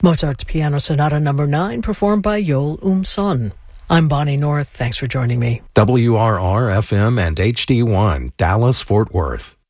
Mozart's Piano Sonata No. 9, performed by Yol Son. I'm Bonnie North. Thanks for joining me. WRR-FM and HD1, Dallas, Fort Worth.